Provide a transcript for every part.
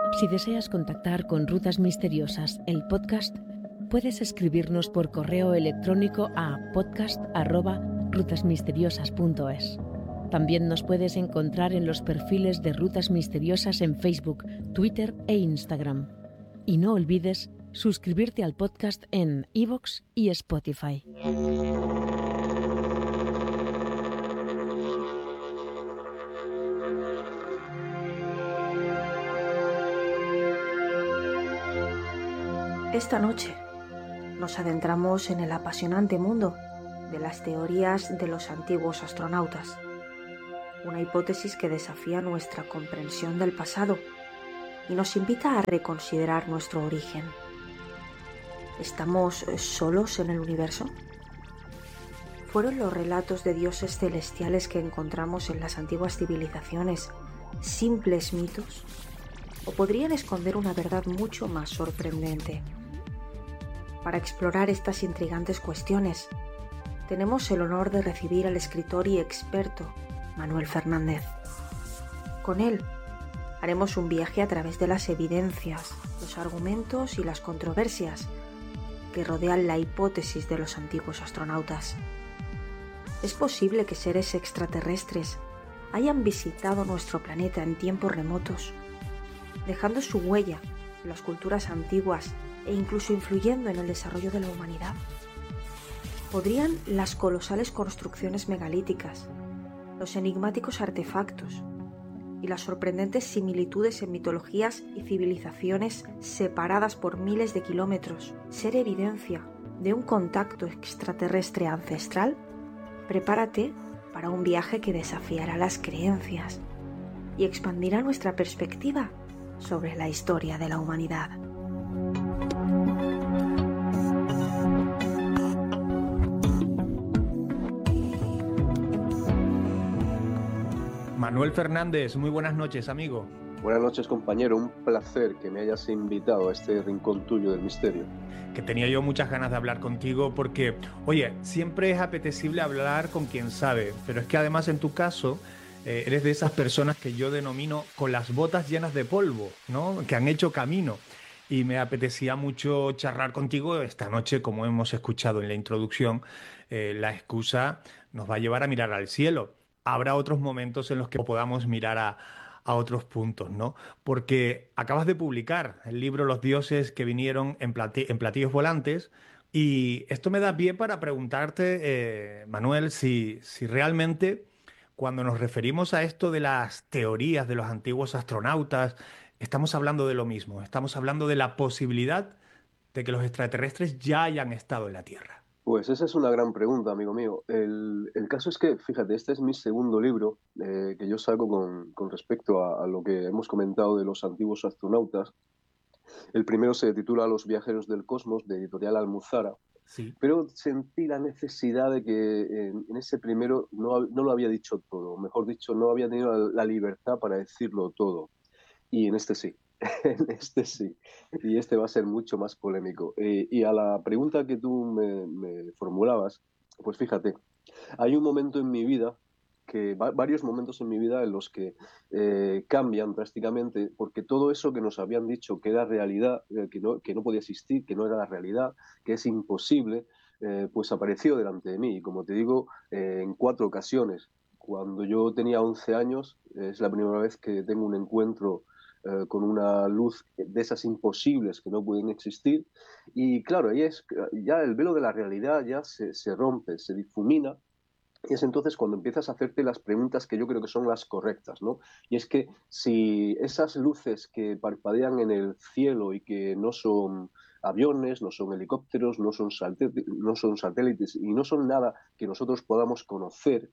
Si deseas contactar con Rutas Misteriosas, el podcast, puedes escribirnos por correo electrónico a podcast@rutasmisteriosas.es. También nos puedes encontrar en los perfiles de Rutas Misteriosas en Facebook, Twitter e Instagram. Y no olvides suscribirte al podcast en iVoox y Spotify. Esta noche nos adentramos en el apasionante mundo de las teorías de los antiguos astronautas, una hipótesis que desafía nuestra comprensión del pasado y nos invita a reconsiderar nuestro origen. ¿Estamos solos en el universo? ¿Fueron los relatos de dioses celestiales que encontramos en las antiguas civilizaciones simples mitos? ¿O podrían esconder una verdad mucho más sorprendente? Para explorar estas intrigantes cuestiones, tenemos el honor de recibir al escritor y experto Manuel Fernández. Con él haremos un viaje a través de las evidencias, los argumentos y las controversias que rodean la hipótesis de los antiguos astronautas. ¿Es posible que seres extraterrestres hayan visitado nuestro planeta en tiempos remotos, dejando su huella en las culturas antiguas e incluso influyendo en el desarrollo de la humanidad? ¿Podrían las colosales construcciones megalíticas, los enigmáticos artefactos y las sorprendentes similitudes en mitologías y civilizaciones separadas por miles de kilómetros ser evidencia de un contacto extraterrestre ancestral? Prepárate para un viaje que desafiará las creencias y expandirá nuestra perspectiva sobre la historia de la humanidad. Manuel Fernández, muy buenas noches, amigo. Buenas noches, compañero. Un placer que me hayas invitado a este rincón tuyo del misterio. Que tenía yo muchas ganas de hablar contigo porque, oye, siempre es apetecible hablar con quien sabe, pero es que además en tu caso eres de esas personas que yo denomino con las botas llenas de polvo, ¿no? Que han hecho camino. Y me apetecía mucho charlar contigo esta noche, como hemos escuchado en la introducción. La excusa nos va a llevar a mirar al cielo. Habrá otros momentos en los que podamos mirar a otros puntos, ¿no? Porque acabas de publicar el libro Los dioses que vinieron en platillos volantes y esto me da pie para preguntarte, Manuel, si realmente cuando nos referimos a esto de las teorías de los antiguos astronautas, estamos hablando de lo mismo, estamos hablando de la posibilidad de que los extraterrestres ya hayan estado en la Tierra. Pues esa es una gran pregunta, amigo mío. El caso es que, fíjate, este es mi segundo libro que yo saco con respecto a lo que hemos comentado de los antiguos astronautas. El primero se titula Los viajeros del cosmos, de Editorial Almuzara. Sí. Pero sentí la necesidad de que en ese primero no lo había dicho todo. Mejor dicho, no había tenido la libertad para decirlo todo. Y en este sí. En este sí. Y este va a ser mucho más polémico. Y a la pregunta que tú me formulabas, pues fíjate, hay un momento en mi vida, varios momentos en mi vida en los que cambian drásticamente, porque todo eso que nos habían dicho que era realidad, que no podía existir, que no era la realidad, que es imposible, pues apareció delante de mí. Y como te digo, en 4 ocasiones. Cuando yo tenía 11 años, es la primera vez que tengo un encuentro con una luz de esas imposibles que no pueden existir. Y claro, ahí es ya el velo de la realidad ya se rompe, se difumina. Y es entonces cuando empiezas a hacerte las preguntas que yo creo que son las correctas, ¿no? Y es que si esas luces que parpadean en el cielo y que no son aviones, no son helicópteros, no son satélites y no son nada que nosotros podamos conocer,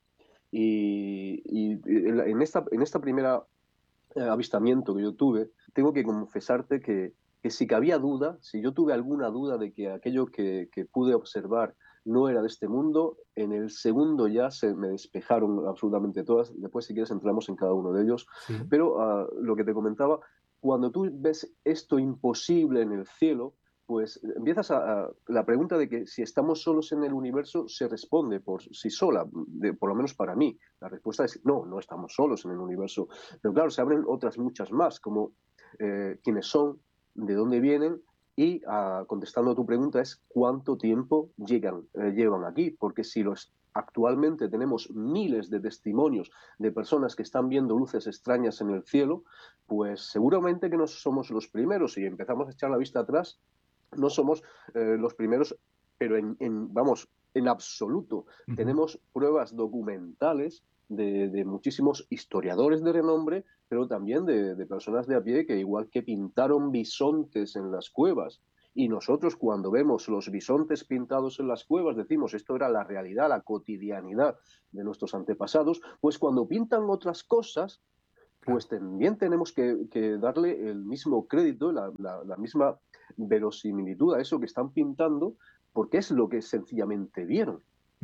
y en esta primera avistamiento que yo tuve, tengo que confesarte que si cabía duda, si yo tuve alguna duda de que aquello que pude observar no era de este mundo, en el segundo ya se me despejaron absolutamente todas. Después, si quieres, entramos en cada uno de ellos. Sí. Pero lo que te comentaba, cuando tú ves esto imposible en el cielo, pues empiezas la pregunta de que si estamos solos en el universo se responde por sí sola, por lo menos para mí. La respuesta es no, no estamos solos en el universo. Pero claro, se abren otras muchas más, como quiénes son, de dónde vienen y, contestando a tu pregunta, es cuánto tiempo llevan aquí, porque si actualmente tenemos miles de testimonios de personas que están viendo luces extrañas en el cielo, pues seguramente que no somos los primeros. Si empezamos a echar la vista atrás, no somos los primeros, pero vamos, en absoluto. Tenemos pruebas documentales de muchísimos historiadores de renombre, pero también de personas de a pie que, igual que pintaron bisontes en las cuevas, y nosotros, cuando vemos los bisontes pintados en las cuevas, decimos esto era la realidad, la cotidianidad de nuestros antepasados, pues cuando pintan otras cosas, pues también tenemos que darle el mismo crédito, la misma verosimilitud a eso que están pintando, porque es lo que sencillamente vieron.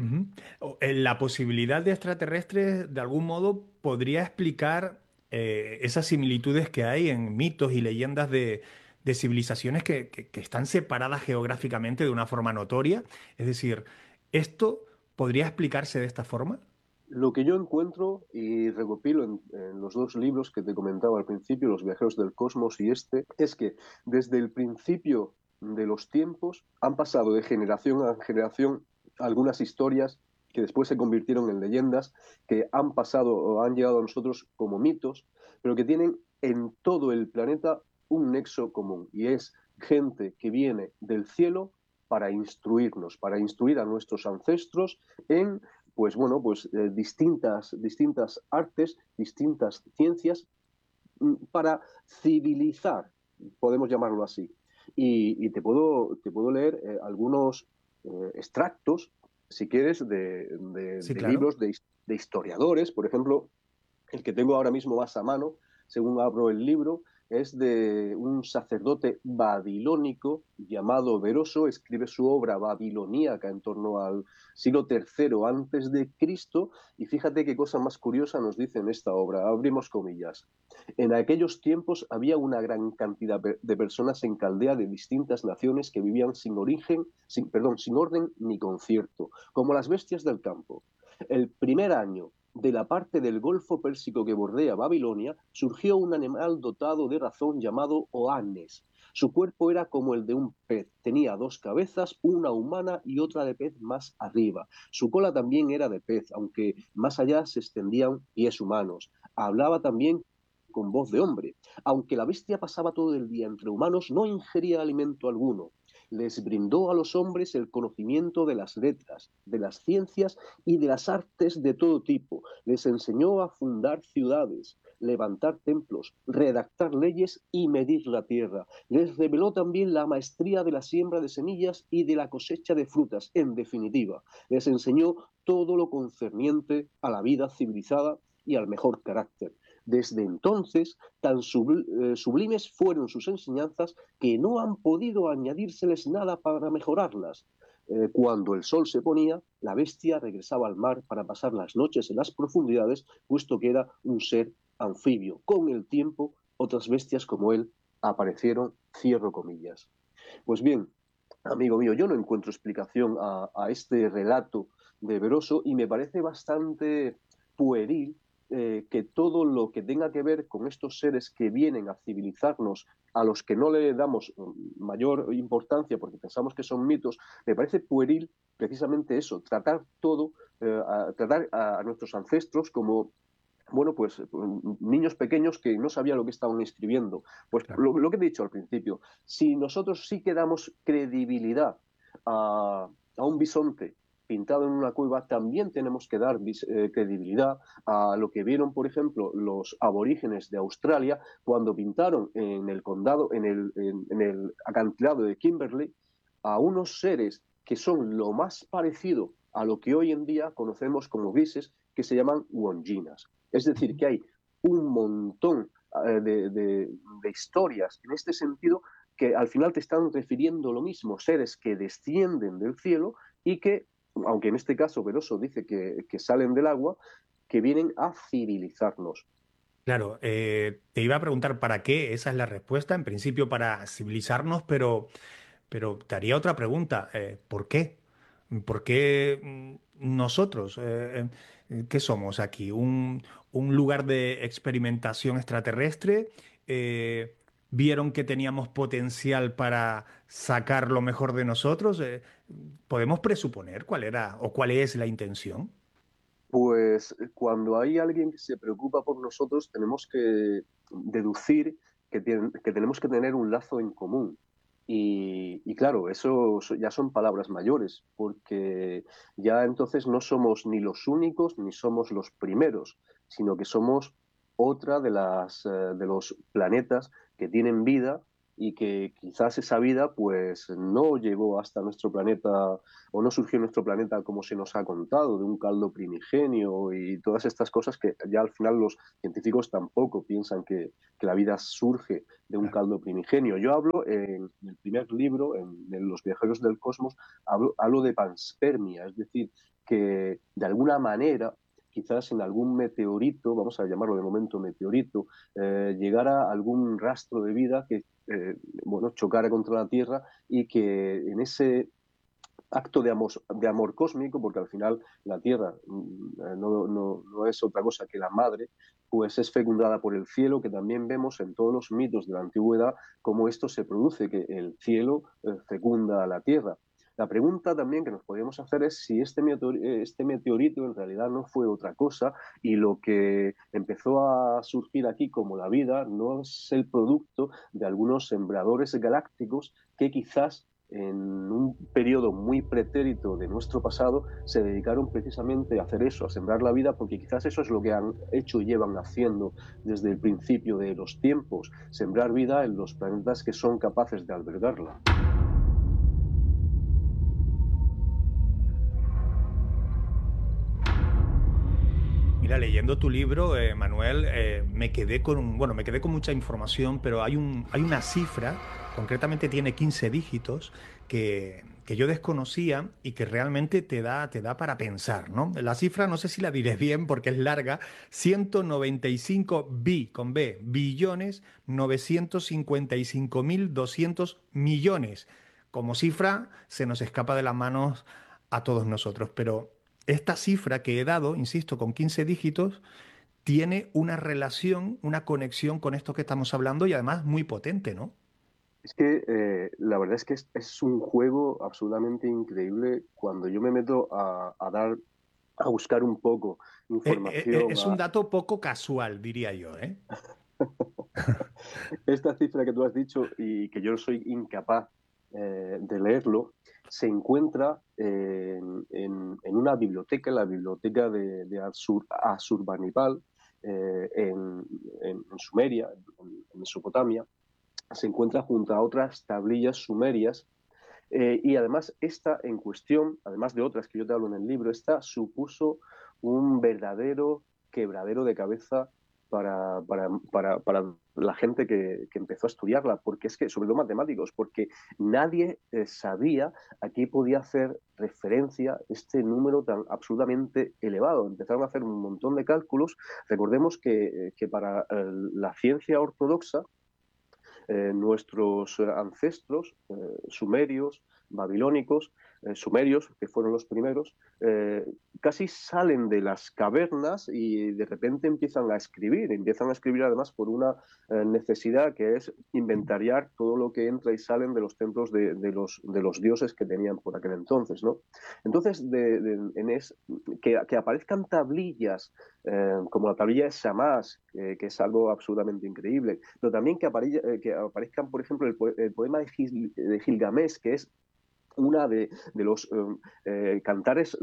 La posibilidad de extraterrestres, de algún modo, podría explicar esas similitudes que hay en mitos y leyendas de civilizaciones que están separadas geográficamente de una forma notoria. Es decir, ¿esto podría explicarse de esta forma? Lo que yo encuentro y recopilo en los dos libros que te comentaba al principio, Los viajeros del cosmos y este, es que desde el principio de los tiempos han pasado de generación a generación algunas historias que después se convirtieron en leyendas, que han pasado o han llegado a nosotros como mitos, pero que tienen en todo el planeta un nexo común, y es gente que viene del cielo para instruirnos, para instruir a nuestros ancestros en, pues bueno, pues distintas artes, distintas ciencias, para civilizar, podemos llamarlo así. Y te puedo leer algunos extractos, si quieres, Sí, de claro. libros de historiadores. Por ejemplo, el que tengo ahora mismo más a mano, según abro el libro, es de un sacerdote babilónico llamado Beroso. Escribe su obra babiloníaca en torno al siglo III antes de Cristo, y fíjate qué cosa más curiosa nos dice en esta obra. Abrimos comillas. En aquellos tiempos había una gran cantidad de personas en Caldea de distintas naciones que vivían sin origen, sin orden ni concierto, como las bestias del campo. El primer año de la parte del Golfo Pérsico que bordea Babilonia, surgió un animal dotado de razón llamado Oannes. Su cuerpo era como el de un pez, tenía dos cabezas, una humana y otra de pez más arriba. Su cola también era de pez, aunque más allá se extendían pies humanos. Hablaba también con voz de hombre. Aunque la bestia pasaba todo el día entre humanos, no ingería alimento alguno. Les brindó a los hombres el conocimiento de las letras, de las ciencias y de las artes de todo tipo. Les enseñó a fundar ciudades, levantar templos, redactar leyes y medir la tierra. Les reveló también la maestría de la siembra de semillas y de la cosecha de frutas. En definitiva, les enseñó todo lo concerniente a la vida civilizada y al mejor carácter. Desde entonces, tan sublimes fueron sus enseñanzas que no han podido añadírseles nada para mejorarlas. Cuando el sol se ponía, la bestia regresaba al mar para pasar las noches en las profundidades, puesto que era un ser anfibio. Con el tiempo, otras bestias como él aparecieron, cierro comillas. Pues bien, amigo mío, yo no encuentro explicación a este relato de Beroso, y me parece bastante pueril que todo lo que tenga que ver con estos seres que vienen a civilizarnos, a los que no le damos mayor importancia porque pensamos que son mitos, me parece pueril precisamente eso, tratar todo, tratar a nuestros ancestros como, bueno, pues niños pequeños que no sabían lo que estaban escribiendo. Pues Claro. lo que he dicho al principio, si nosotros sí que damos credibilidad a un bisonte pintado en una cueva, también tenemos que dar credibilidad a lo que vieron, por ejemplo, los aborígenes de Australia cuando pintaron en el condado, en el acantilado de Kimberley, a unos seres que son lo más parecido a lo que hoy en día conocemos como grises, que se llaman wonginas. Es decir, que hay un montón de historias en este sentido que al final te están refiriendo lo mismo, seres que descienden del cielo y que, aunque en este caso Veroso dice que salen del agua, que vienen a civilizarnos. Claro, te iba a preguntar para qué, esa es la respuesta, en principio para civilizarnos, pero te haría otra pregunta, ¿por qué? ¿Por qué nosotros? ¿Qué somos aquí? Un lugar de experimentación extraterrestre? vieron que teníamos potencial para sacar lo mejor de nosotros. ¿Podemos presuponer cuál era o cuál es la intención? Pues cuando hay alguien que se preocupa por nosotros, tenemos que deducir que tenemos que tener un lazo en común. Y claro, ya son palabras mayores, porque ya entonces no somos ni los únicos ni somos los primeros, sino que somos otra de los planetas que tienen vida y que quizás esa vida pues no llegó hasta nuestro planeta o no surgió en nuestro planeta como se nos ha contado, de un caldo primigenio y todas estas cosas que ya al final los científicos tampoco piensan que la vida surge de un caldo primigenio. Yo hablo en el primer libro, en Los viajeros del cosmos, hablo de panspermia, es decir, que de alguna manera quizás en algún meteorito, vamos a llamarlo de momento meteorito, llegara algún rastro de vida que bueno, chocara contra la Tierra y que en ese acto de amor cósmico, porque al final la Tierra no es otra cosa que la madre, pues es fecundada por el cielo, que también vemos en todos los mitos de la antigüedad cómo esto se produce, que el cielo fecunda a la Tierra. La pregunta también que nos podríamos hacer es si este meteorito en realidad no fue otra cosa y lo que empezó a surgir aquí como la vida no es el producto de algunos sembradores galácticos que quizás en un periodo muy pretérito de nuestro pasado se dedicaron precisamente a hacer eso, a sembrar la vida, porque quizás eso es lo que han hecho y llevan haciendo desde el principio de los tiempos, sembrar vida en los planetas que son capaces de albergarla. Mira, leyendo tu libro, Manuel, me quedé bueno, me quedé con mucha información, pero hay una cifra, concretamente tiene 15 dígitos, que yo desconocía y que realmente te da para pensar, ¿no? La cifra, no sé si la diré bien porque es larga, 195 con B, billones, 955.200 millones. Como cifra, se nos escapa de las manos a todos nosotros, pero esta cifra que he dado, insisto, con 15 dígitos, tiene una relación, una conexión con esto que estamos hablando y además muy potente, ¿no? Es que la verdad es que es un juego absolutamente increíble cuando yo me meto a buscar un poco información. Es un dato poco casual, diría yo, ¿eh? Esta cifra que tú has dicho y que yo soy incapaz de leerlo, se encuentra en una biblioteca, en la biblioteca de Asurbanipal, en Sumeria, en Mesopotamia. Se encuentra junto a otras tablillas sumerias y además esta en cuestión, además de otras que yo te hablo en el libro, esta supuso un verdadero quebradero de cabeza para la gente que empezó a estudiarla, porque es que, sobre todo matemáticos, porque nadie sabía a qué podía hacer referencia este número tan absolutamente elevado. Empezaron a hacer un montón de cálculos. Recordemos que para la ciencia ortodoxa, nuestros ancestros sumerios, babilónicos, sumerios, que fueron los primeros, casi salen de las cavernas y de repente empiezan a escribir además por una necesidad que es inventariar todo lo que entra y salen de los templos de los dioses que tenían por aquel entonces, ¿no? Entonces, que aparezcan tablillas como la tablilla de Shamash, que es algo absolutamente increíble, pero también que aparezcan, por ejemplo, el poema de Gilgamesh, que es una de los cantares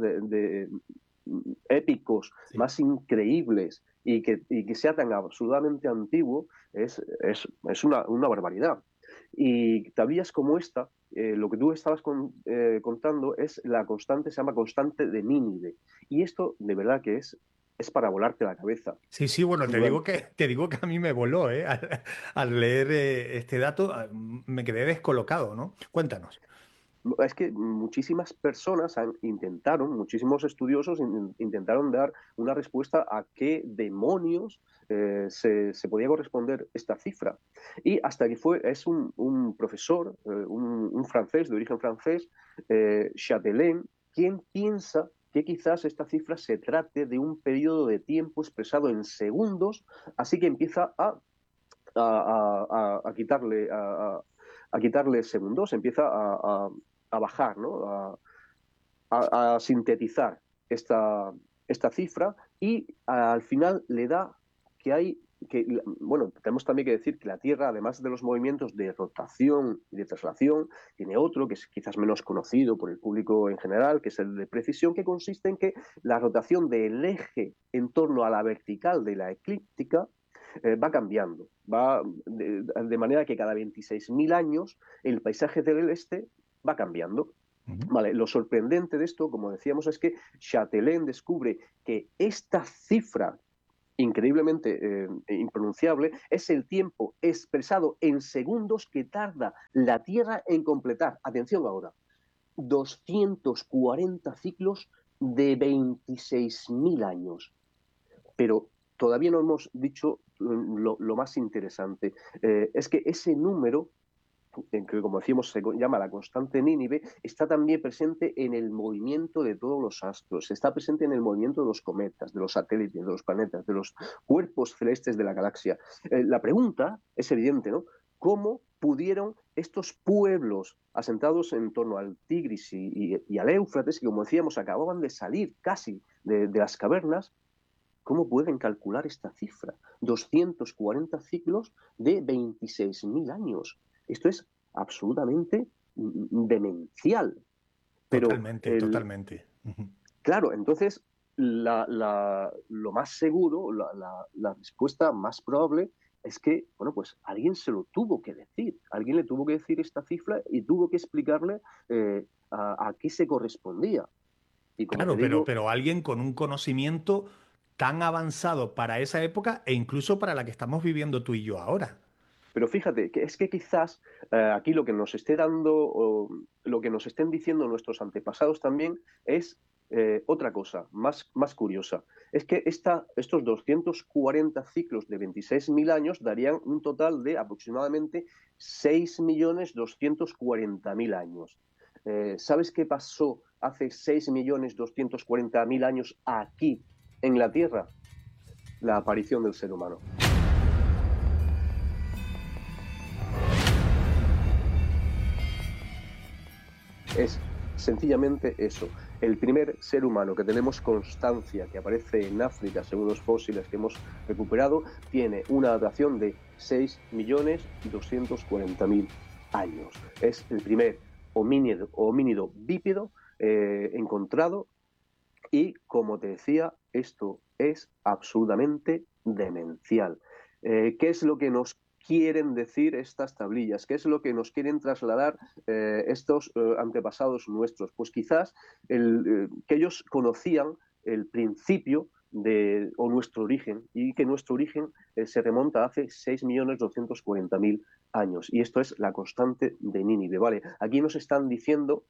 épicos Sí. más increíbles y que sea tan absolutamente antiguo, es una barbaridad. Y tablillas como esta, lo que tú estabas contando es la constante, se llama constante de Nínive. Y esto de verdad que es para volarte la cabeza. Sí, sí, bueno, te digo que a mí me voló, ¿eh? Al leer este dato, me quedé descolocado, ¿no? Cuéntanos. Es que muchísimas personas muchísimos estudiosos intentaron dar una respuesta a qué demonios se podía corresponder esta cifra. Y hasta que es un profesor, un francés, de origen francés, Châtelain, quien piensa que quizás esta cifra se trate de un periodo de tiempo expresado en segundos, así que empieza a a quitarle segundos, empieza a bajar, ¿no? A sintetizar esta cifra, y al final le da bueno, tenemos también que decir que la Tierra, además de los movimientos de rotación y de traslación, tiene otro que es quizás menos conocido por el público en general, que es el de precisión, que consiste en que la rotación del eje en torno a la vertical de la eclíptica va cambiando, de manera que cada 26.000 años el paisaje del este va cambiando. Vale, lo sorprendente de esto, como decíamos, es que Chatelain descubre que esta cifra increíblemente impronunciable es el tiempo expresado en segundos que tarda la Tierra en completar, atención ahora, 240 ciclos de 26.000 años. Pero todavía no hemos dicho lo más interesante, es que ese número, que como decíamos se llama la constante Nínive, está también presente en el movimiento de todos los astros, está presente en el movimiento de los cometas, de los satélites, de los planetas, de los cuerpos celestes de la galaxia. La pregunta es evidente, ¿no? ¿Cómo pudieron estos pueblos asentados en torno al Tigris y al Éufrates, que como decíamos acababan de salir casi de las cavernas, cómo pueden calcular esta cifra? 240 ciclos de 26.000 años. Esto es absolutamente demencial. Pero totalmente. Claro, entonces lo más seguro, la respuesta más probable es que, bueno, pues alguien se lo tuvo que decir. Alguien le tuvo que decir esta cifra y tuvo que explicarle a qué se correspondía. Y como Claro, te digo, pero alguien con un conocimiento tan avanzado para esa época e incluso para la que estamos viviendo tú y yo ahora. pero fíjate, que es que quizás aquí lo que nos esté dando, o lo que nos estén diciendo nuestros antepasados también es otra cosa, más curiosa. Es que estos 240 ciclos de 26.000 años darían un total de aproximadamente 6.240.000 años. ¿Sabes qué pasó hace 6.240.000 años aquí, en la Tierra? La aparición del ser humano. Es sencillamente eso. El primer ser humano que tenemos constancia que aparece en África, según los fósiles que hemos recuperado, tiene una datación de 6.240.000 años. Es el primer homínido bípedo encontrado, y, como te decía, esto es absolutamente demencial. ¿Qué es lo que nos quieren decir estas tablillas? ¿Qué es lo que nos quieren trasladar estos antepasados nuestros? Pues quizás que ellos conocían el principio o nuestro origen, y que nuestro origen se remonta a hace 6.240.000 años. Y esto es la constante de Nínive, ¿vale? Aquí nos están diciendo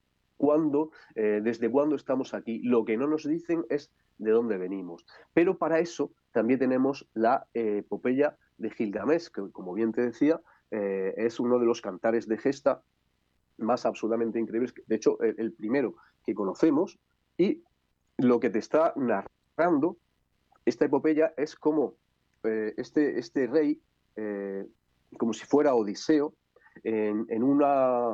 desde cuándo estamos aquí. Lo que no nos dicen es de dónde venimos. Pero para eso también tenemos la epopeya de Gilgamesh, que, como bien te decía, es uno de los cantares de gesta más absolutamente increíbles. De hecho, el primero que conocemos, y lo que te está narrando esta epopeya es como este rey, como si fuera Odiseo, en una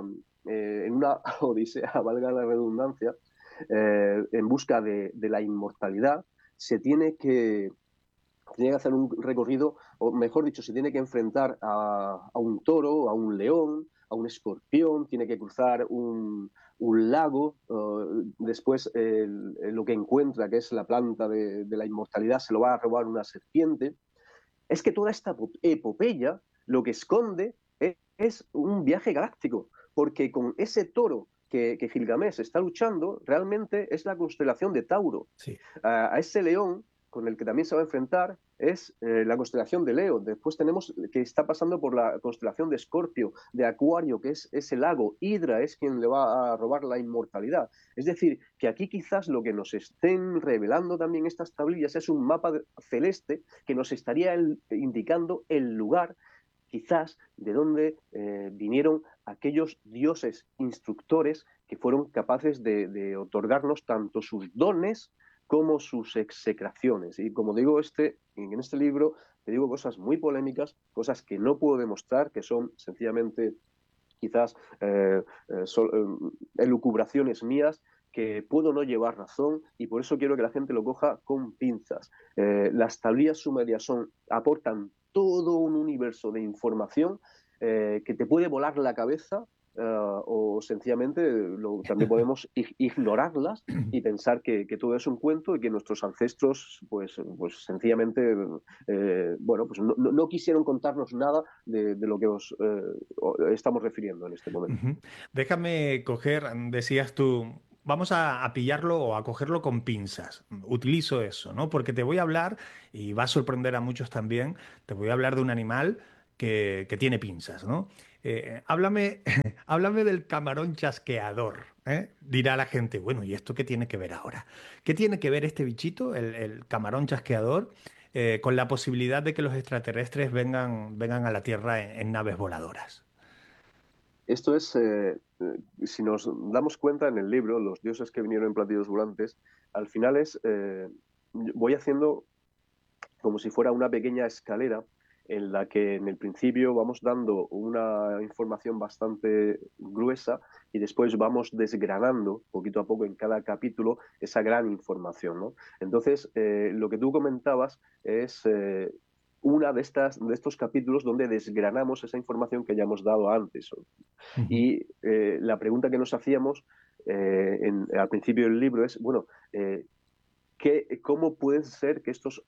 odisea, valga la redundancia, en busca de la inmortalidad, se tiene que hacer un recorrido, o mejor dicho, se tiene que enfrentar a un toro, a un león, a un escorpión, tiene que cruzar un lago, después lo que encuentra, que es la planta de la inmortalidad, se lo va a robar una serpiente. Es que toda esta epopeya lo que esconde es un viaje galáctico, porque con ese toro que Gilgamesh está luchando, realmente es la constelación de Tauro. Sí. A ese león con el que también se va a enfrentar es la constelación de Leo. Después tenemos que está pasando por la constelación de Escorpio, de Acuario, que es ese lago. Hidra es quien le va a robar la inmortalidad. Es decir, que aquí quizás lo que nos estén revelando también estas tablillas es un mapa celeste que nos estaría indicando el lugar, quizás, de donde vinieron aquellos dioses instructores que fueron capaces de otorgarnos tanto sus dones como sus execraciones. Y como digo, en este libro te digo cosas muy polémicas, cosas que no puedo demostrar, que son sencillamente quizás elucubraciones mías, que puedo no llevar razón, y por eso quiero que la gente lo coja con pinzas. Las tablillas sumerias aportan todo un universo de información que te puede volar la cabeza, o sencillamente también podemos ignorarlas y pensar que todo es un cuento y que nuestros ancestros pues sencillamente bueno, pues no quisieron contarnos nada de lo que estamos refiriendo en este momento. Déjame coger, decías tú, vamos a pillarlo o a cogerlo con pinzas. Utilizo eso, ¿no? Porque te voy a hablar, y va a sorprender a muchos también, te voy a hablar de un animal que tiene pinzas, ¿no? Háblame, háblame del camarón chasqueador, ¿eh? Dirá la gente, bueno, ¿y esto qué tiene que ver ahora? ¿Qué tiene que ver este bichito, el camarón chasqueador, con la posibilidad de que los extraterrestres vengan a la Tierra en naves voladoras? Esto es, si nos damos cuenta en el libro, los dioses que vinieron en platillos volantes, al final voy haciendo como si fuera una pequeña escalera en la que en el principio vamos dando una información bastante gruesa y después vamos desgranando poquito a poco en cada capítulo esa gran información, ¿no? Entonces, lo que tú comentabas es una de estos capítulos donde desgranamos esa información que ya hemos dado antes. Ujú. Y la pregunta que nos hacíamos al principio del libro es, bueno, ¿cómo puede ser que estos